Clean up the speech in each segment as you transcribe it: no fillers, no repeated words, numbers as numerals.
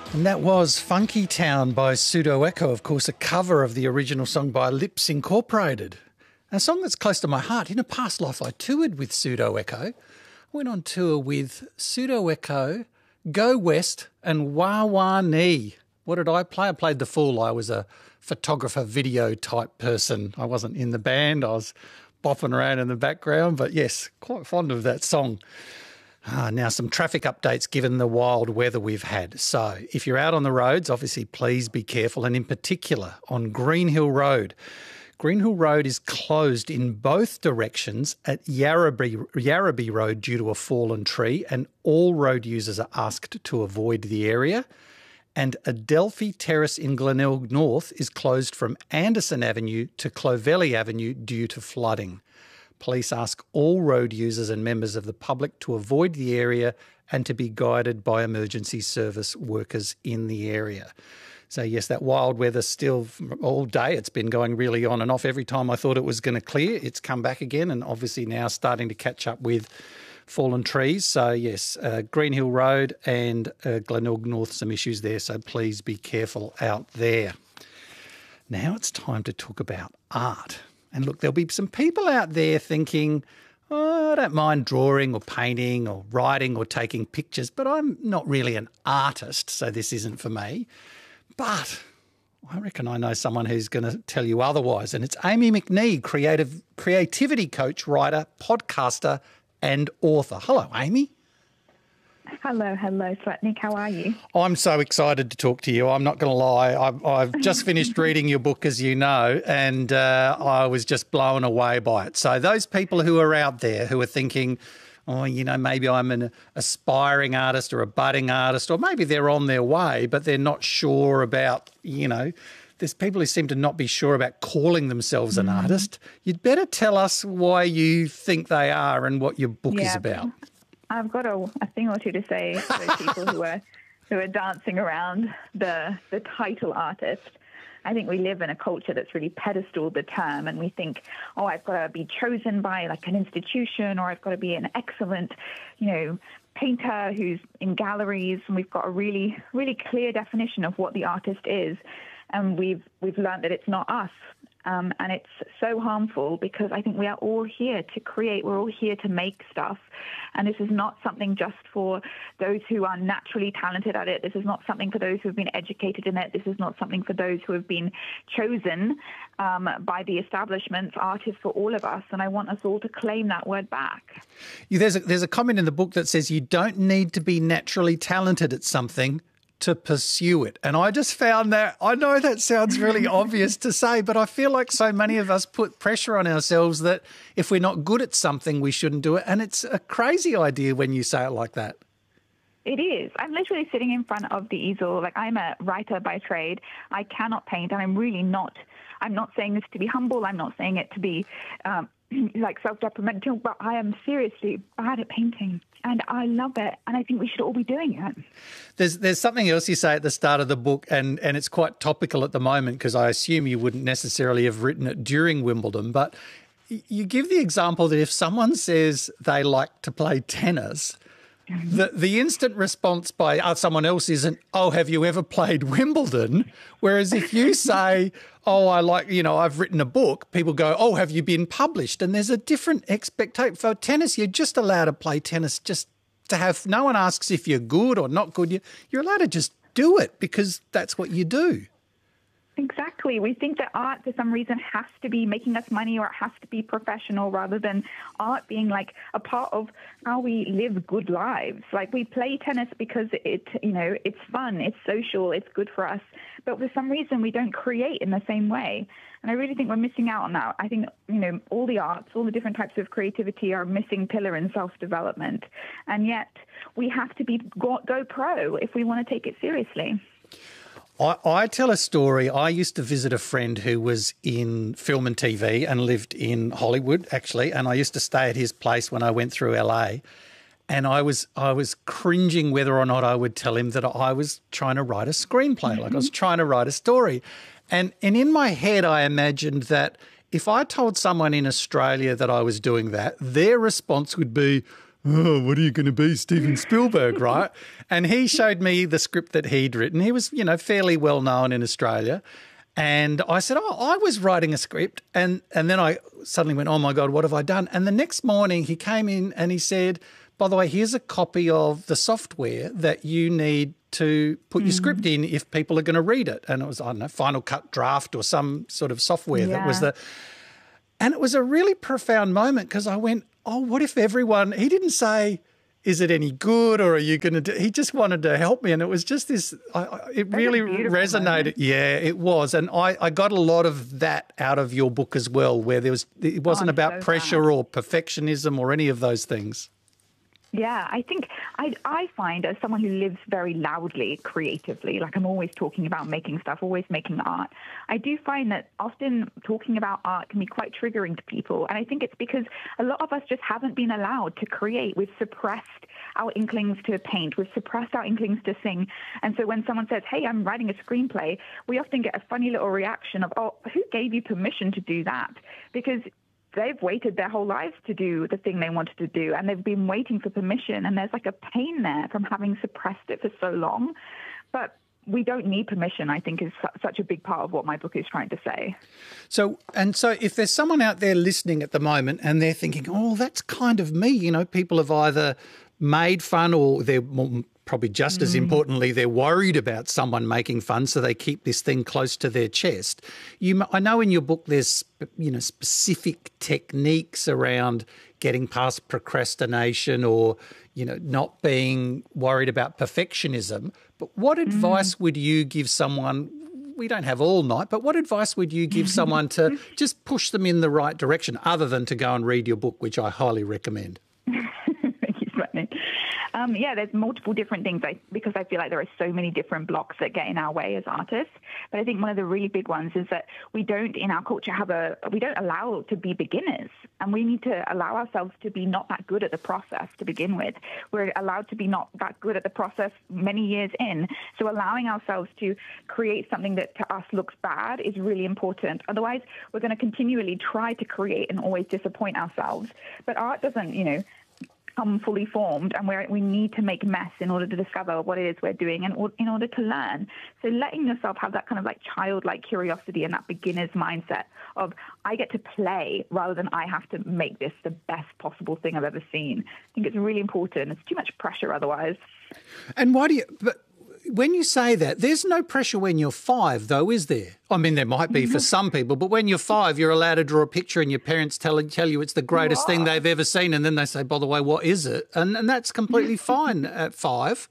And that was Funky Town by Pseudo Echo, of course, a cover of the original song by Lips Incorporated. A song that's close to my heart. In a past life, I toured with Pseudo Echo. I went on tour with Pseudo Echo, Go West and Wah Wah Nee. What did I play? I played the fool. I was a photographer, video type person. I wasn't in the band. I was bopping around in the background, but yes, quite fond of that song. Now some traffic updates given the wild weather we've had. So if you're out on the roads, obviously please be careful, and in particular on Greenhill Road. Greenhill Road is closed in both directions at Yarrabee Road due to a fallen tree, and all road users are asked to avoid the area. And Adelphi Terrace in Glenelg North is closed from Anderson Avenue to Clovelly Avenue due to flooding. Police ask all road users and members of the public to avoid the area and to be guided by emergency service workers in the area. So, yes, that wild weather still all day. It's been going really on and off. Every time I thought it was going to clear, it's come back again, and obviously now starting to catch up with fallen trees. So, yes, Greenhill Road and Glenelg North, some issues there. So please be careful out there. Now it's time to talk about art. And look, there'll be some people out there thinking, oh, I don't mind drawing or painting or writing or taking pictures, but I'm not really an artist, so this isn't for me. But I reckon I know someone who's going to tell you otherwise, and it's Amy McNee, creativity coach, writer, podcaster and author. Hello, Amy. Hello, Slatnik. How are you? I'm so excited to talk to you. I'm not going to lie. I've just finished reading your book, as you know, and I was just blown away by it. So those people who are out there who are thinking, oh, you know, maybe I'm an aspiring artist or a budding artist, or maybe they're on their way, but they're not sure about, you know, there's people who seem to not be sure about calling themselves an artist. You'd better tell us why you think they are and what your book is about. I've got a thing or two to say to those people who are dancing around the title artist. I think we live in a culture that's really pedestaled the term, and we think, oh, I've got to be chosen by like an institution, or I've got to be an excellent, you know, painter who's in galleries, and we've got a really, really clear definition of what the artist is, and we've learned that it's not us. And it's so harmful because I think we are all here to create. We're all here to make stuff. And this is not something just for those who are naturally talented at it. This is not something for those who have been educated in it. This is not something for those who have been chosen by the establishments. Art is for all of us. And I want us all to claim that word back. There's a comment in the book that says you don't need to be naturally talented at something to pursue it. And I just found that, I know that sounds really obvious to say, but I feel like so many of us put pressure on ourselves that if we're not good at something, we shouldn't do it. And it's a crazy idea when you say it like that. It is. I'm literally sitting in front of the easel. Like, I'm a writer by trade. I cannot paint, and I'm not saying this to be humble. I'm not saying it to be like self-deprecating, but I am seriously bad at painting, and I love it, and I think we should all be doing it. There's something else you say at the start of the book, and it's quite topical at the moment because I assume you wouldn't necessarily have written it during Wimbledon, but you give the example that if someone says they like to play tennis, the instant response by someone else isn't, oh, have you ever played Wimbledon? Whereas if you say, oh, I've written a book, people go, oh, have you been published? And there's a different expectation. For tennis, you're just allowed to play tennis just to have, no one asks if you're good or not good. You're allowed to just do it because that's what you do. Exactly. We think that art, for some reason, has to be making us money, or it has to be professional, rather than art being like a part of how we live good lives. Like, we play tennis because it's fun, it's social, it's good for us. But for some reason, we don't create in the same way. And I really think we're missing out on that. I think, all the arts, all the different types of creativity are a missing pillar in self-development. And yet we have to go pro if we want to take it seriously. I tell a story. I used to visit a friend who was in film and TV and lived in Hollywood, actually, and I used to stay at his place when I went through LA. And I was cringing whether or not I would tell him that I was trying to write a screenplay, like I was trying to write a story. And in my head, I imagined that if I told someone in Australia that I was doing that, their response would be, oh, what are you going to be, Steven Spielberg, right? And he showed me the script that he'd written. He was, fairly well known in Australia. And I said, I was writing a script. And then I suddenly went, oh, my God, what have I done? And the next morning he came in and he said, by the way, here's a copy of the software that you need to put your script in if people are going to read it. And it was, I don't know, Final Cut Draft or some sort of software that was and it was a really profound moment because I went, oh, what if everyone, he didn't say, is it any good or are you going to do, he just wanted to help me. And it was just this, it really resonated. Moment. Yeah, it was. And I got a lot of that out of your book as well, where it wasn't about pressure or perfectionism or any of those things. Yeah, I think I find as someone who lives very loudly, creatively, like I'm always talking about making stuff, always making art, I do find that often talking about art can be quite triggering to people. And I think it's because a lot of us just haven't been allowed to create. We've suppressed our inklings to paint. We've suppressed our inklings to sing. And so when someone says, hey, I'm writing a screenplay, we often get a funny little reaction of, oh, who gave you permission to do that? Because they've waited their whole lives to do the thing they wanted to do, and they've been waiting for permission, and there's like a pain there from having suppressed it for so long. But we don't need permission, I think, is such a big part of what my book is trying to say. So if there's someone out there listening at the moment and they're thinking, oh, that's kind of me, people have either made fun or they're probably just as importantly, they're worried about someone making fun, so they keep this thing close to their chest. I know in your book there's, specific techniques around getting past procrastination or, not being worried about perfectionism. But what advice would you give someone? We don't have all night, but what advice would you give someone to just push them in the right direction other than to go and read your book, which I highly recommend? There's multiple different things because I feel like there are so many different blocks that get in our way as artists. But I think one of the really big ones is that we don't, in our culture, we don't allow to be beginners. And we need to allow ourselves to be not that good at the process to begin with. We're allowed to be not that good at the process many years in. So allowing ourselves to create something that to us looks bad is really important. Otherwise, we're going to continually try to create and always disappoint ourselves. But art doesn't, come fully formed, and we need to make mess in order to discover what it is we're doing and in order to learn. So letting yourself have that kind of like childlike curiosity and that beginner's mindset of I get to play rather than I have to make this the best possible thing I've ever seen. I think it's really important. It's too much pressure otherwise. And when you say that, there's no pressure when you're 5, though, is there? I mean, there might be for some people, but when you're 5, you're allowed to draw a picture and your parents tell you it's the greatest thing they've ever seen, and then they say, by the way, what is it? And that's completely fine at 5.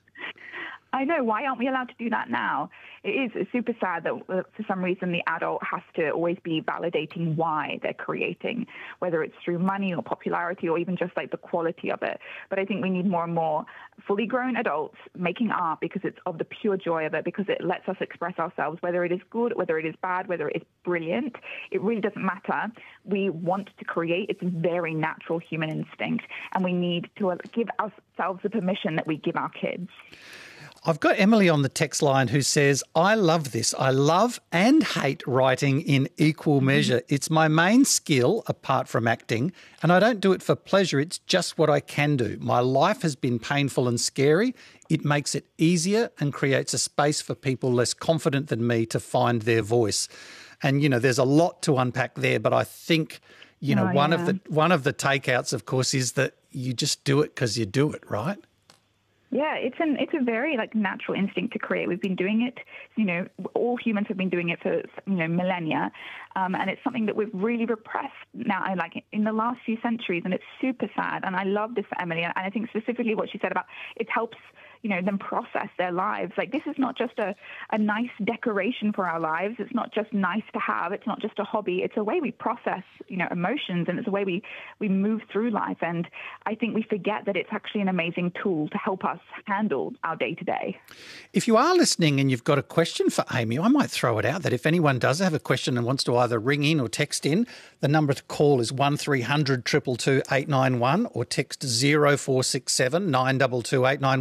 I know. Why aren't we allowed to do that now? It is super sad that for some reason the adult has to always be validating why they're creating, whether it's through money or popularity or even just like the quality of it. But I think we need more and more fully grown adults making art because it's of the pure joy of it, because it lets us express ourselves, whether it is good, whether it is bad, whether it is brilliant. It really doesn't matter. We want to create. It's a very natural human instinct, and we need to give ourselves the permission that we give our kids. I've got Emily on the text line who says, I love this. I love and hate writing in equal measure. It's my main skill apart from acting, and I don't do it for pleasure. It's just what I can do. My life has been painful and scary. It makes it easier and creates a space for people less confident than me to find their voice. And, there's a lot to unpack there, but I think, one of the takeouts, of course, is that you just do it because you do it, right? Yeah, it's a very natural instinct to create. We've been doing it, all humans have been doing it for millennia, and it's something that we've really repressed now, in the last few centuries, and it's super sad. And I love this for Emily, and I think specifically what she said about it helps them process their lives. This is not just a nice decoration for our lives. It's not just nice to have. It's not just a hobby. It's a way we process, emotions, and it's a way we move through life. And I think we forget that it's actually an amazing tool to help us handle our day-to-day. If you are listening and you've got a question for Amy, I might throw it out that if anyone does have a question and wants to either ring in or text in, the number to call is 1300 222 891 or text 0467 922 891.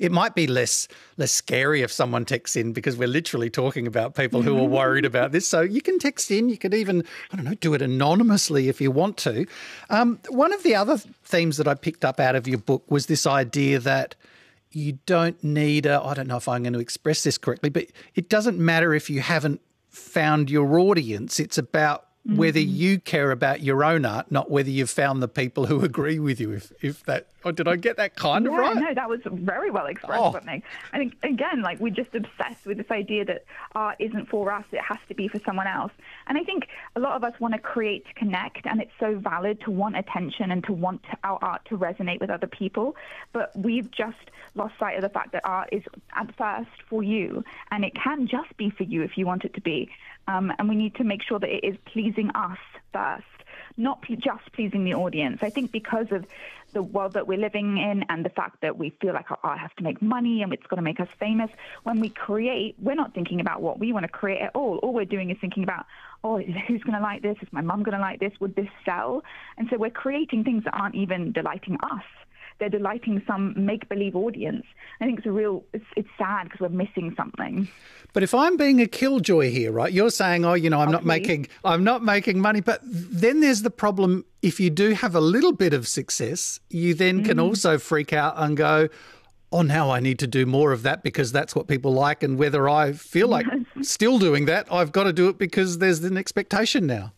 It might be less scary if someone texts in, because we're literally talking about people who are worried about this. So you can text in. You could even, I don't know, do it anonymously if you want to. One of the other themes that I picked up out of your book was this idea that you don't need I don't know if I'm going to express this correctly, but it doesn't matter if you haven't found your audience. It's about whether you care about your own art, not whether you've found the people who agree with you. If that, or did I get that kind of right? No, that was very well expressed. I think, again, like, we're just obsessed with this idea that art isn't for us, it has to be for someone else. And I think a lot of us want to create to connect, and it's so valid to want attention and to want our art to resonate with other people. But we've just lost sight of the fact that art is at first for you, and it can just be for you if you want it to be. And we need to make sure that it is pleasing us first, not just pleasing the audience. I think because of the world that we're living in and the fact that we feel like our art has to make money and it's going to make us famous, when we create, we're not thinking about what we want to create at all. All we're doing is thinking about, oh, who's going to like this? Is my mum going to like this? Would this sell? And so we're creating things that aren't even delighting us. They're delighting some make-believe audience. I think it's sad because we're missing something. But if I'm being a killjoy here, right, you're saying, I'm not making money. But then there's the problem, if you do have a little bit of success, you then can also freak out and go, oh, now I need to do more of that because that's what people like. And whether I feel like still doing that, I've got to do it because there's an expectation now.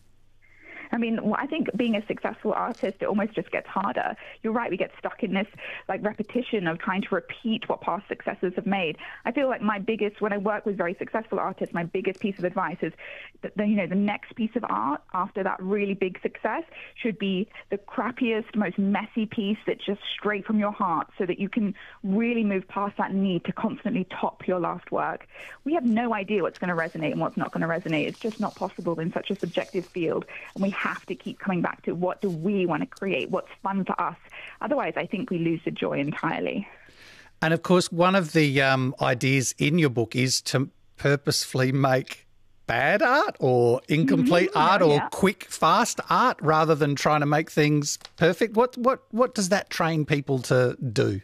I mean, I think being a successful artist, it almost just gets harder. You're right, we get stuck in this repetition of trying to repeat what past successes have made. I feel like when I work with very successful artists, my biggest piece of advice is that the next piece of art after that really big success should be the crappiest, most messy piece that's just straight from your heart, so that you can really move past that need to constantly top your last work. We have no idea what's going to resonate and what's not going to resonate. It's just not possible in such a subjective field. And we have to keep coming back to, what do we want to create? What's fun for us? Otherwise, I think we lose the joy entirely. And of course, one of the ideas in your book is to purposefully make bad art or incomplete art or quick, fast art rather than trying to make things perfect. What does that train people to do?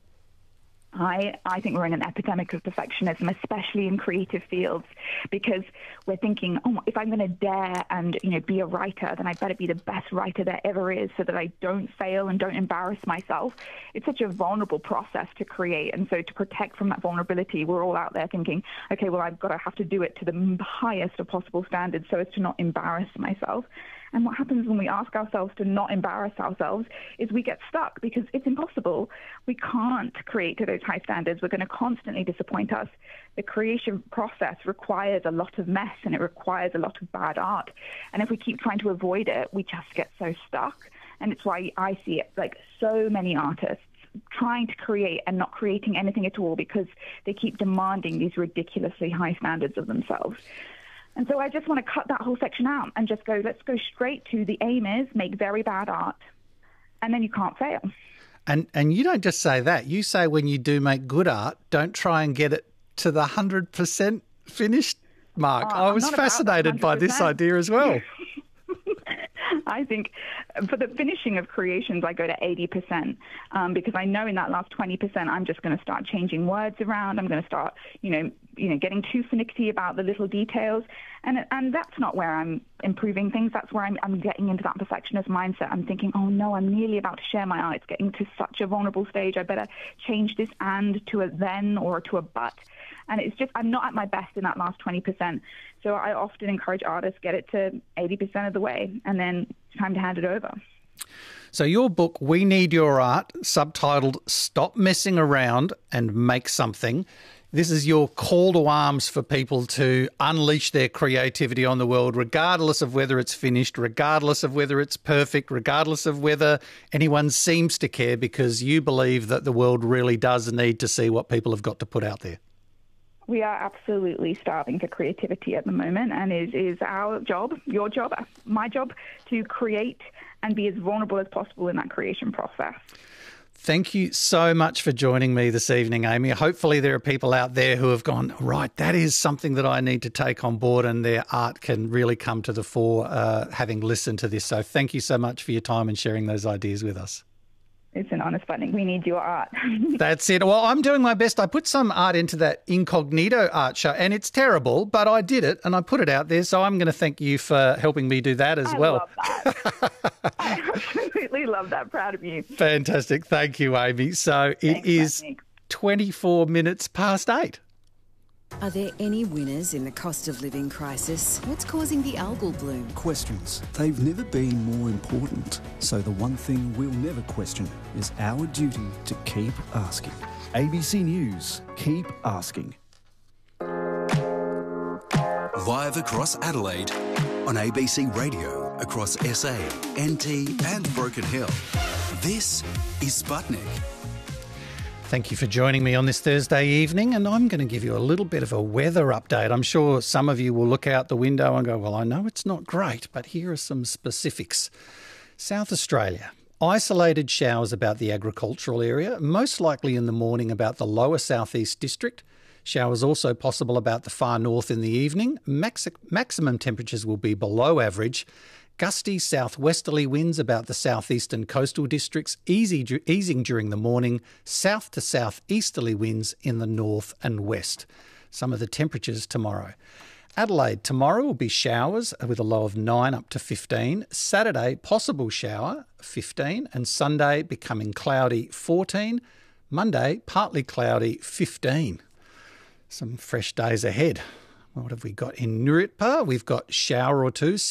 I think we're in an epidemic of perfectionism, especially in creative fields, because we're thinking, oh, if I'm going to dare and be a writer, then I better be the best writer there ever is, so that I don't fail and don't embarrass myself. It's such a vulnerable process to create, and so to protect from that vulnerability, we're all out there thinking, okay, well, I've got to have to do it to the highest of possible standards so as to not embarrass myself. And what happens when we ask ourselves to not embarrass ourselves is we get stuck, because it's impossible. We can't create to those high standards. We're going to constantly disappoint us. The creation process requires a lot of mess, and it requires a lot of bad art. And if we keep trying to avoid it, we just get so stuck. And it's why I see it like so many artists trying to create and not creating anything at all, because they keep demanding these ridiculously high standards of themselves. And so I just want to cut that whole section out and just go, let's go straight to the aim is make very bad art, and then you can't fail. And you don't just say that. You say when you do make good art, don't try and get it to the 100% finished mark. I was fascinated by this idea as well. I think for the finishing of creations, I go to 80% because I know in that last 20%, I'm just going to start changing words around. I'm going to start, getting too finicky about the little details. And that's not where I'm improving things. That's where I'm getting into that perfectionist mindset. I'm thinking, oh, no, I'm nearly about to share my art. It's getting to such a vulnerable stage. I better change this and to a then or to a but. And it's just, I'm not at my best in that last 20%. So I often encourage artists, get it to 80% of the way, and then it's time to hand it over. So your book, We Need Your Art, subtitled Stop Messing Around and Make Something. This is your call to arms for people to unleash their creativity on the world, regardless of whether it's finished, regardless of whether it's perfect, regardless of whether anyone seems to care, because you believe that the world really does need to see what people have got to put out there. We are absolutely starving for creativity at the moment, and it is our job, your job, my job, to create and be as vulnerable as possible in that creation process. Thank you so much for joining me this evening, Amy. Hopefully there are people out there who have gone, right, that is something that I need to take on board, and their art can really come to the fore having listened to this. So thank you so much for your time and sharing those ideas with us. Listen, Honest Sputnik, we need your art. That's it. Well, I'm doing my best. I put some art into that incognito art show, and it's terrible, but I did it and I put it out there. So I'm going to thank you for helping me do that as well. I love that. I absolutely love that. Proud of you. Fantastic. Thank you, Amy. So it is 24 minutes past 8. Are there any winners in the cost of living crisis? What's causing the algal bloom? Questions. They've never been more important. So the one thing we'll never question is our duty to keep asking. ABC News. Keep asking. Live across Adelaide, on ABC Radio, across SA, NT and Broken Hill. This is Sputnik. Thank you for joining me on this Thursday evening, and I'm going to give you a little bit of a weather update. I'm sure some of you will look out the window and go, well, I know it's not great, but here are some specifics. South Australia, isolated showers about the agricultural area, most likely in the morning about the lower southeast district. Showers also possible about the far north in the evening. Maximum temperatures will be below average. Gusty southwesterly winds about the southeastern coastal districts, easing during the morning. South to southeasterly winds in the north and west. Some of the temperatures tomorrow. Adelaide, tomorrow will be showers with a low of 9 up to 15. Saturday, possible shower, 15. And Sunday, becoming cloudy, 14. Monday, partly cloudy, 15. Some fresh days ahead. What have we got in Nurutpa? We've got shower or two,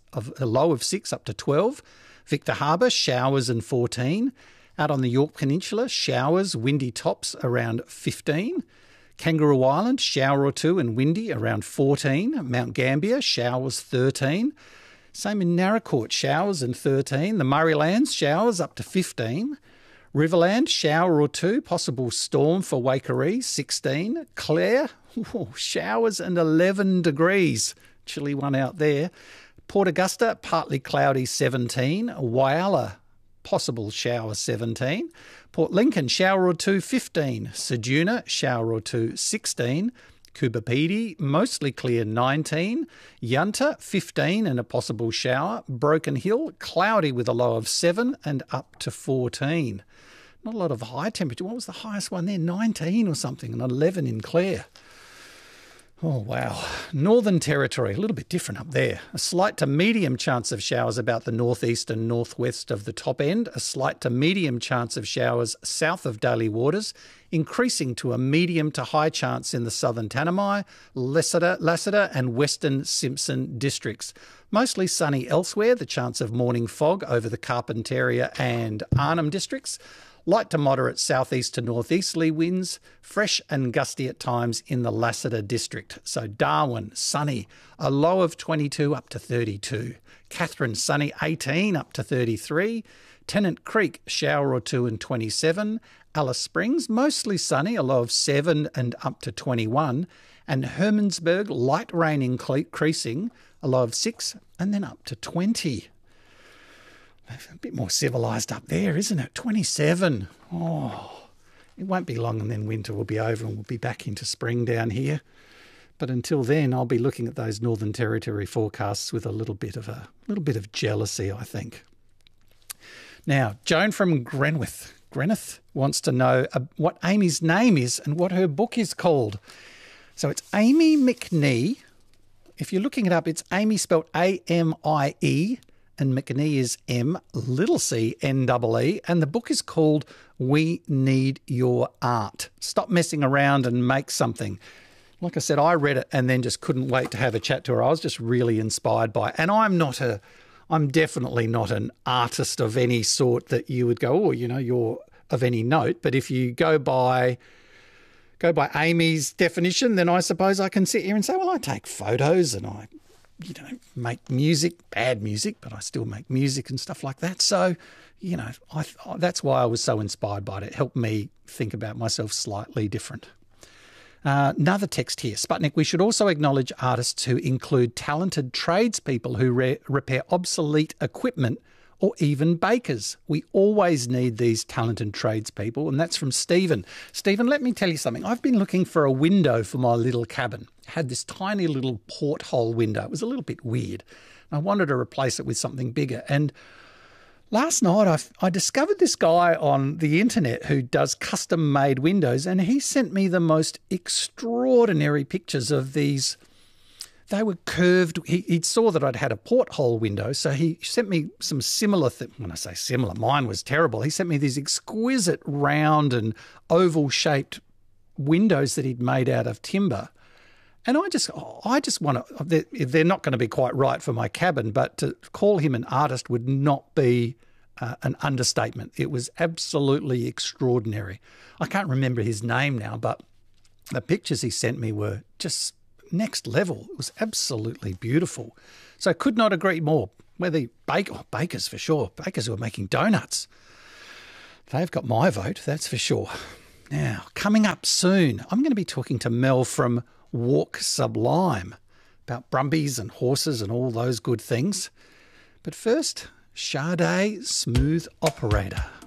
a low of 6 up to 12. Victor Harbour, showers and 14. Out on the Yorke Peninsula, showers, windy tops around 15. Kangaroo Island, shower or two and windy around 14. Mount Gambier, showers 13. Same in Naracoorte, showers and 13. The Murraylands, showers up to 15. Riverland, shower or two, possible storm for Waikerie, 16. Clare, showers and 11 degrees. Chilly one out there. Port Augusta, partly cloudy, 17. Whyalla, possible shower, 17. Port Lincoln, shower or two, 15. Ceduna, shower or two, 16. Coober Pedy, mostly clear, 19. Yunta, 15 and a possible shower. Broken Hill, cloudy with a low of 7 and up to 14. Not a lot of high temperature. What was the highest one there? 19 or something, and 11 in Clare. Oh, wow. Northern Territory, a little bit different up there. A slight to medium chance of showers about the northeast and northwest of the top end. A slight to medium chance of showers south of Daly Waters, increasing to a medium to high chance in the southern Tanami, Lassiter and western Simpson districts. Mostly sunny elsewhere, the chance of morning fog over the Carpentaria and Arnhem districts. Light to moderate southeast to northeasterly winds, fresh and gusty at times in the Lassiter district. So Darwin, sunny, a low of 22 up to 32. Katherine, sunny, 18 up to 33. Tennant Creek, shower or two and 27. Alice Springs, mostly sunny, a low of 7 and up to 21. And Hermannsburg, light rain increasing, a low of 6 and then up to 20. A bit more civilised up there, isn't it? 27. Oh, it won't be long and then winter will be over and we'll be back into spring down here. But until then, I'll be looking at those Northern Territory forecasts with a little bit of jealousy, I think. Now, Joan from Greenock wants to know what Amy's name is and what her book is called. So it's Amy McNee. If you're looking it up, it's Amy spelled A-M-I-E. And McNee is M-C-N-E-E, and the book is called We Need Your Art. Stop messing around and make something. Like I said, I read it and then just couldn't wait to have a chat to her. I was just really inspired by it. And I'm definitely not an artist of any sort that you would go, oh, you're of any note. But if you go by Amy's definition, then I suppose I can sit here and say, well, I take photos and I make music, bad music, but I still make music and stuff like that. So, that's why I was so inspired by it. It helped me think about myself slightly different. Another text here. Sputnik, we should also acknowledge artists who include talented tradespeople who repair obsolete equipment or even bakers. We always need these talented tradespeople, and that's from Stephen. Stephen, let me tell you something. I've been looking for a window for my little cabin. It had this tiny little porthole window. It was a little bit weird. I wanted to replace it with something bigger. And Last night, I discovered this guy on the internet who does custom-made windows, and he sent me the most extraordinary pictures of these. They were curved. He saw that I'd had a porthole window, so he sent me some similar when I say similar, mine was terrible. He sent me these exquisite round and oval-shaped windows that he'd made out of timber. And I just want to, they're not going to be quite right for my cabin, but to call him an artist would not be an understatement. It was absolutely extraordinary. I can't remember his name now, but the pictures he sent me were just next level. It was absolutely beautiful. So I could not agree more. Whether bakers for sure, bakers who are making donuts. They've got my vote, that's for sure. Now, coming up soon, I'm going to be talking to Mel from Walk Sublime about brumbies and horses and all those good things. But first, Sade Smooth Operator.